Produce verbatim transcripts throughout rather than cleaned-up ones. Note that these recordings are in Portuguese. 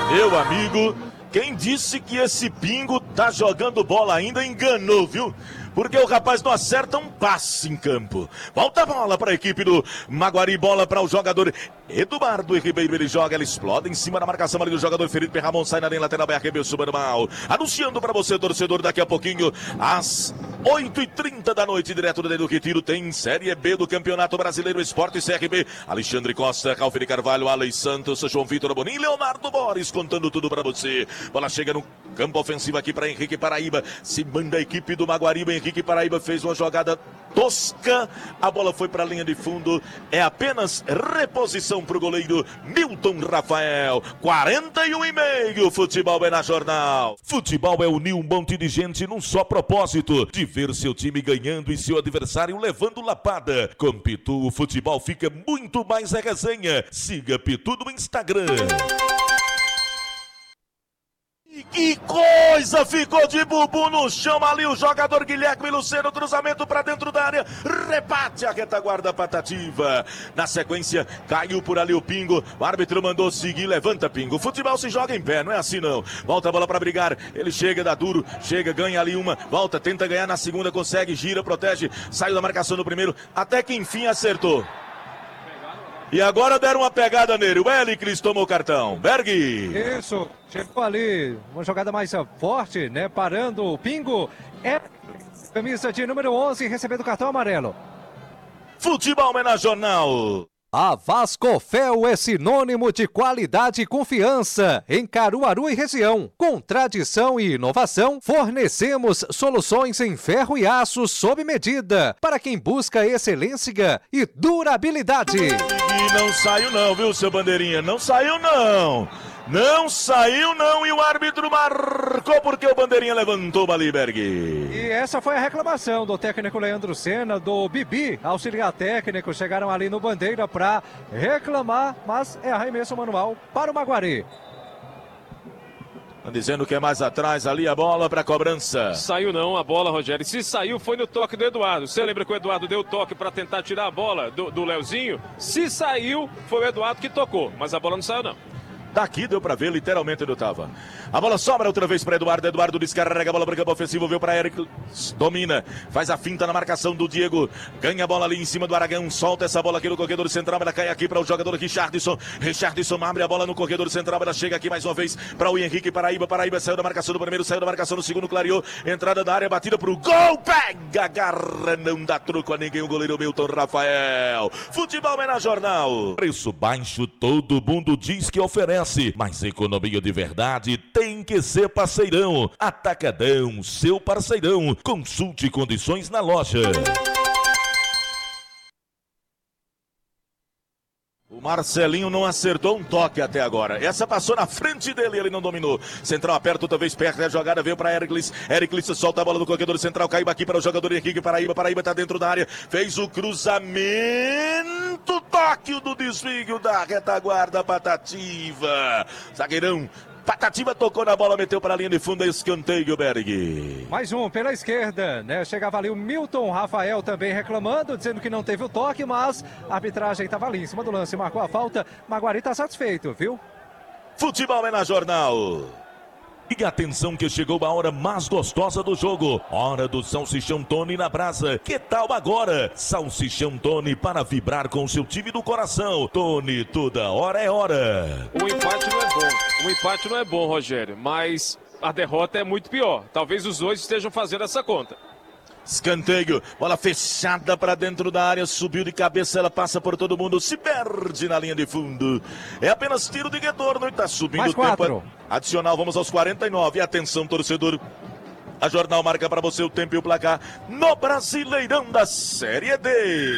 Meu amigo, quem disse que esse pingo tá jogando bola ainda enganou, viu? Porque o rapaz não acerta um passe em campo. Volta a bola para a equipe do Maguari, bola para o jogador Eduardo Ribeiro, ele joga, ele explode em cima da marcação ali do jogador Felipe Ramon, sai na linha lateral, vai arrebentar subando mal. Anunciando para você, torcedor, daqui a pouquinho, às oito e trinta da noite, direto do Retiro, tem Série B do Campeonato Brasileiro Esporte C R B. Alexandre Costa, Calvini Carvalho, Alex Santos, João Vitor Bonin, Leonardo Boris, contando tudo para você. Bola chega no campo ofensivo aqui para Henrique Paraíba, se manda a equipe do Maguariba. Henrique Paraíba fez uma jogada tosca, a bola foi para a linha de fundo, é apenas reposição para o goleiro Milton Rafael. Quarenta e um e meio, futebol é na Jornal. Futebol é unir um monte de gente num só propósito, de ver seu time ganhando e seu adversário levando lapada. Com Pitu, o futebol fica muito mais a resenha. Siga Pitu no Instagram. Que coisa, ficou de bubu no chão ali o jogador Guilherme Luceno, cruzamento para dentro da área, rebate a retaguarda Patativa. Na sequência, caiu por ali o Pingo, o árbitro mandou seguir, levanta Pingo. O futebol se joga em pé, não é assim não. Volta a bola para brigar, ele chega, dá duro, chega, ganha ali uma, volta, tenta ganhar na segunda, consegue, gira, protege, saiu da marcação no primeiro, até que enfim acertou. E agora deram uma pegada nele. O Elicris tomou o cartão. Berg. Isso. Chegou ali. Uma jogada mais forte, né? Parando o Pingo. É camisa de número onze recebendo o cartão amarelo. Futebol é na Jornal. A Vascofel é sinônimo de qualidade e confiança em Caruaru e região. Com tradição e inovação, fornecemos soluções em ferro e aço sob medida para quem busca excelência e durabilidade. E não saiu não, viu, seu bandeirinha? Não saiu não. Não saiu não e o árbitro marcou porque o bandeirinha levantou o Baliberg. E essa foi a reclamação do técnico Leandro Senna, do Bibi, auxiliar técnico. Chegaram ali no bandeira para reclamar, mas é arremesso manual para o Maguari. Tá dizendo que é mais atrás ali a bola para cobrança. Saiu não a bola, Rogério. Se saiu foi no toque do Eduardo. Você lembra que o Eduardo deu toque para tentar tirar a bola do, do Leozinho? Se saiu, foi o Eduardo que tocou, mas a bola não saiu não. Daqui deu pra ver literalmente onde eu tava. A bola sobra outra vez para Eduardo. Eduardo descarrega a bola para o campo ofensivo. Veio para Eric. Domina. Faz a finta na marcação do Diego. Ganha a bola ali em cima do Aragão. Solta essa bola aqui no corredor central. Ela cai aqui para o jogador Richardson. Richardson abre a bola no corredor central. Ela chega aqui mais uma vez para o Henrique Paraíba. Paraíba saiu da marcação do primeiro. Saiu da marcação do segundo. Clareou. Entrada da área. Batida pro gol. Pega. Agarra. Não dá truco a ninguém. O goleiro Milton Rafael. Futebol é na Jornal. Preço baixo. Todo mundo diz que oferece. Mas economia de verdade tem que ser parceirão. Atacadão, seu parceirão. Consulte condições na loja. O Marcelinho não acertou um toque até agora. Essa passou na frente dele e ele não dominou. Central aperta outra vez perto. A jogada veio para Ericlis. Ericlis solta a bola do corredor central. Caiu aqui para o jogador Henrique Paraíba. Paraíba está dentro da área. Fez o cruzamento. Toque do desvio da retaguarda Patativa. Zagueirão. Patativa tocou na bola, meteu para a linha de fundo, escanteio, Berg. Mais um pela esquerda, né? Chegava ali o Milton Rafael também reclamando, dizendo que não teve o toque, mas a arbitragem estava ali em cima do lance, marcou a falta. Maguari está satisfeito, viu? Futebol é na Jornal. E atenção que chegou a hora mais gostosa do jogo. Hora do Salsichão Tony na brasa. Que tal agora? Salsichão Tony para vibrar com o seu time do coração. Tony, toda hora é hora. O empate não é bom. O empate não é bom, Rogério. Mas a derrota é muito pior. Talvez os dois estejam fazendo essa conta. Escanteio, bola fechada para dentro da área, subiu de cabeça, ela passa por todo mundo, se perde na linha de fundo. É apenas tiro de retorno e está subindo Mais o tempo quatro. adicional. Vamos aos quarenta e nove. Atenção, torcedor. A Jornal marca para você o tempo e o placar no Brasileirão da Série D.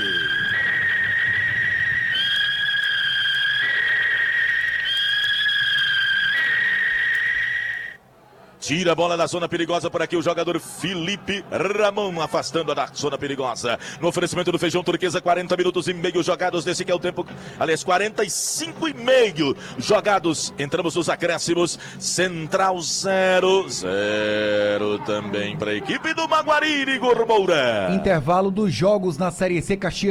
Tira a bola da zona perigosa por aqui o jogador Felipe Ramon, afastando a da zona perigosa. No oferecimento do Feijão Turquesa, quarenta minutos e meio jogados desse que é o tempo. Aliás, quarenta e cinco e meio jogados. Entramos nos acréscimos. Central zero, zero também para a equipe do Maguari, Igor Moura. Intervalo dos jogos na Série C Caxias.